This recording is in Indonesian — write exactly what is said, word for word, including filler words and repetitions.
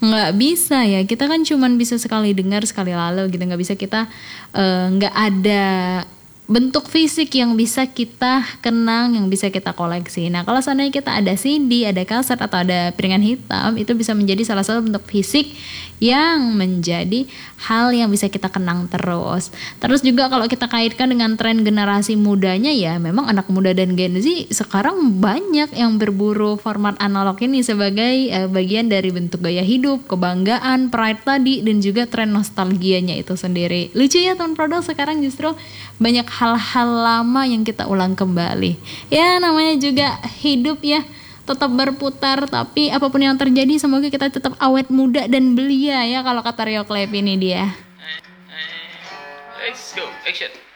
nggak bisa ya, kita kan cuman bisa sekali dengar sekali lalu gitu, nggak bisa kita eh, nggak ada bentuk fisik yang bisa kita kenang, yang bisa kita koleksi. Nah kalau seandainya kita ada C D, ada kaset atau ada piringan hitam, itu bisa menjadi salah satu bentuk fisik yang menjadi hal yang bisa kita kenang terus. Terus juga kalau kita kaitkan dengan tren generasi mudanya, ya memang anak muda dan Gen Z sekarang banyak yang berburu format analog ini sebagai uh, bagian dari bentuk gaya hidup, kebanggaan, pride tadi, dan juga tren nostalgianya itu sendiri. Lucu ya teman produk, sekarang justru banyak hal-hal lama yang kita ulang kembali. Ya namanya juga hidup ya, tetap berputar, tapi apapun yang terjadi semoga kita tetap awet muda dan belia ya, kalau kata Rio Clap ini dia. Let's go, action.